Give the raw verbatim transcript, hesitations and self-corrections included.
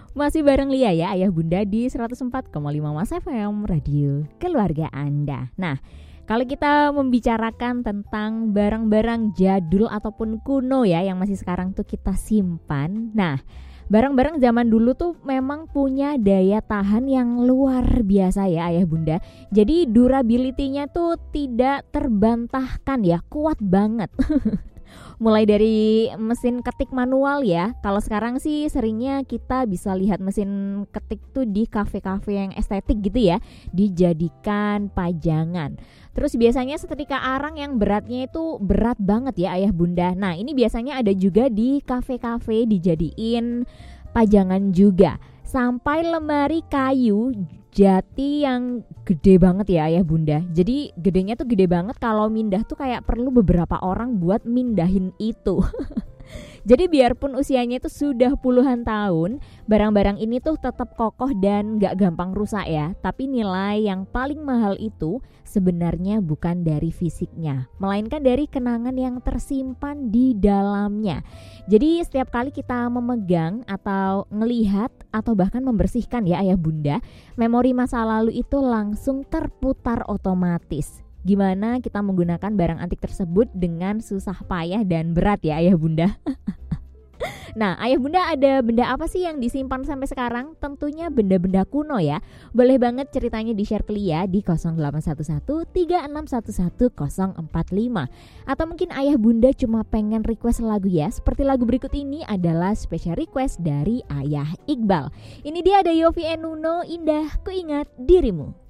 Masih bareng Lia ya, Ayah Bunda di seratus empat koma lima Mas F M, radio keluarga Anda. Nah, kalau kita membicarakan tentang barang-barang jadul ataupun kuno ya, yang masih sekarang tuh kita simpan. Nah, barang-barang zaman dulu tuh memang punya daya tahan yang luar biasa ya Ayah Bunda. Jadi durability-nya tuh tidak terbantahkan ya, kuat banget. Mulai dari mesin ketik manual ya. Kalau sekarang sih seringnya kita bisa lihat mesin ketik tuh di kafe-kafe yang estetik gitu ya, dijadikan pajangan. Terus biasanya setrika arang yang beratnya itu berat banget ya Ayah Bunda. Nah, ini biasanya ada juga di kafe-kafe dijadiin pajangan juga. Sampai lemari kayu jati yang gede banget ya Ayah Bunda. Jadi gedenya tuh gede banget, kalau mindah tuh kayak perlu beberapa orang buat mindahin itu. Jadi biarpun usianya itu sudah puluhan tahun, barang-barang ini tuh tetap kokoh dan gak gampang rusak ya. Tapi nilai yang paling mahal itu sebenarnya bukan dari fisiknya, melainkan dari kenangan yang tersimpan di dalamnya. Jadi setiap kali kita memegang atau ngelihat atau bahkan membersihkan ya Ayah Bunda, memori masa lalu itu langsung terputar otomatis. Gimana kita menggunakan barang antik tersebut dengan susah payah dan berat ya Ayah Bunda. Nah, Ayah Bunda ada benda apa sih yang disimpan sampai sekarang? Tentunya benda-benda kuno ya. Boleh banget ceritanya di-share ke Lia di nol delapan satu satu tiga enam satu satu nol empat lima. Atau mungkin Ayah Bunda cuma pengen request lagu ya. Seperti lagu berikut ini adalah special request dari Ayah Iqbal. Ini dia ada Yovie and Nuno, Indah Ku Ingat Dirimu.